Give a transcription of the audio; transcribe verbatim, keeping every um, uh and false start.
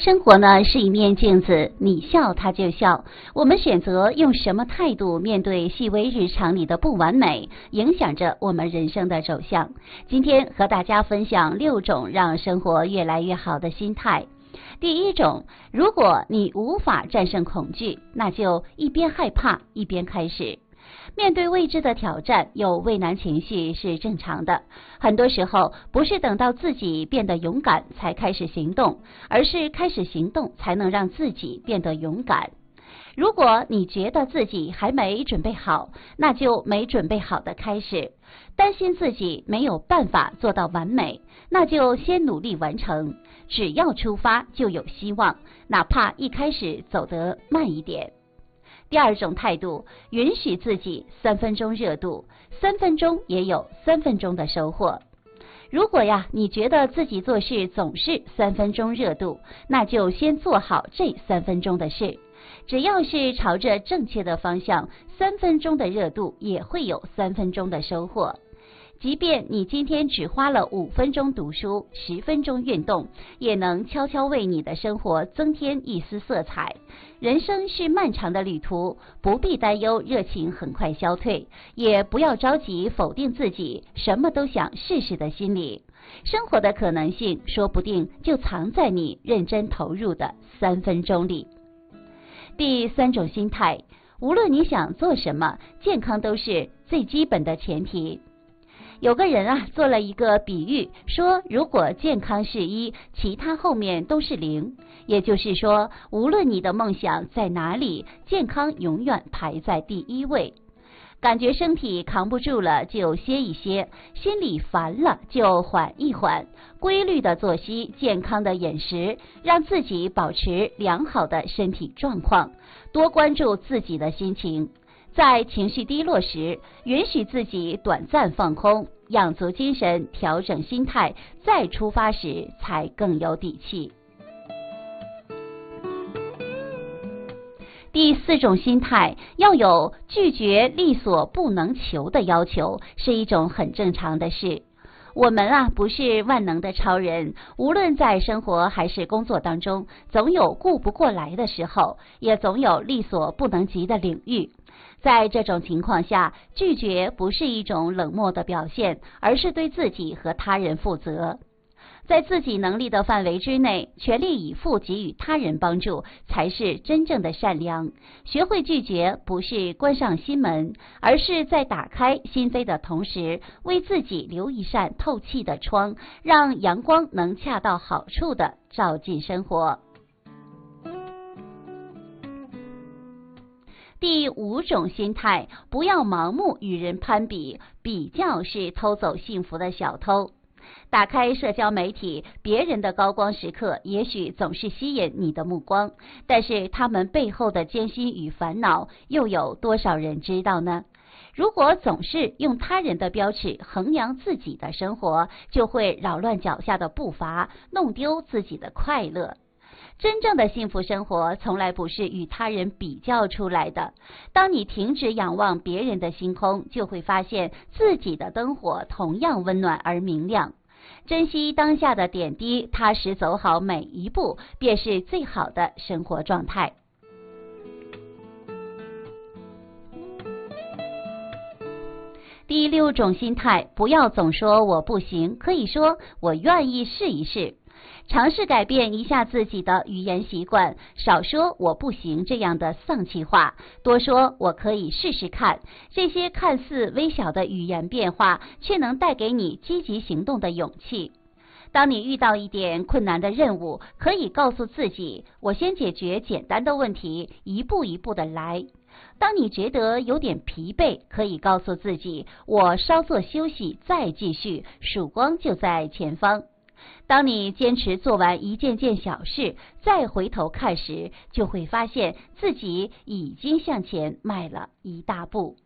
生活呢是一面镜子，你笑它就笑。我们选择用什么态度面对细微日常里的不完美，影响着我们人生的走向。今天和大家分享六种让生活越来越好的心态。第一种，如果你无法战胜恐惧，那就一边害怕一边开始。面对未知的挑战，有畏难情绪是正常的。很多时候，不是等到自己变得勇敢才开始行动，而是开始行动才能让自己变得勇敢。如果你觉得自己还没准备好，那就没准备好的开始。担心自己没有办法做到完美，那就先努力完成。只要出发就有希望，哪怕一开始走得慢一点。第二种态度，允许自己三分钟热度，三分钟也有三分钟的收获。如果呀，你觉得自己做事总是三分钟热度，那就先做好这三分钟的事。只要是朝着正确的方向，三分钟的热度也会有三分钟的收获。即便你今天只花了五分钟读书，十分钟运动，也能悄悄为你的生活增添一丝色彩。人生是漫长的旅途，不必担忧热情很快消退，也不要着急否定自己什么都想试试的心理。生活的可能性说不定就藏在你认真投入的三分钟里。第三种心态，无论你想做什么，健康都是最基本的前提。有个人啊，做了一个比喻，说如果健康是一，其他后面都是零。也就是说，无论你的梦想在哪里，健康永远排在第一位。感觉身体扛不住了就歇一歇，心里烦了就缓一缓。规律的作息，健康的饮食，让自己保持良好的身体状况，多关注自己的心情。在情绪低落时，允许自己短暂放空，养足精神，调整心态，再出发时才更有底气。第四种心态，要有拒绝力所不能求的要求，是一种很正常的事。我们啊，不是万能的超人，无论在生活还是工作当中，总有顾不过来的时候，也总有力所不能及的领域。在这种情况下，拒绝不是一种冷漠的表现，而是对自己和他人负责。在自己能力的范围之内，全力以赴给予他人帮助，才是真正的善良。学会拒绝，不是关上心门，而是在打开心扉的同时，为自己留一扇透气的窗，让阳光能恰到好处地照进生活。第五种心态，不要盲目与人攀比，比较是偷走幸福的小偷。打开社交媒体，别人的高光时刻也许总是吸引你的目光，但是他们背后的艰辛与烦恼，又有多少人知道呢？如果总是用他人的标尺衡量自己的生活，就会扰乱脚下的步伐，弄丢自己的快乐。真正的幸福生活从来不是与他人比较出来的。当你停止仰望别人的星空，就会发现自己的灯火同样温暖而明亮。珍惜当下的点滴，踏实走好每一步，便是最好的生活状态。第六种心态，不要总说我不行，可以说我愿意试一试。尝试改变一下自己的语言习惯，少说我不行这样的丧气话，多说我可以试试看。这些看似微小的语言变化，却能带给你积极行动的勇气。当你遇到一点困难的任务，可以告诉自己，我先解决简单的问题，一步一步的来。当你觉得有点疲惫，可以告诉自己，我稍作休息再继续，曙光就在前方。当你坚持做完一件件小事，再回头看时，就会发现自己已经向前迈了一大步。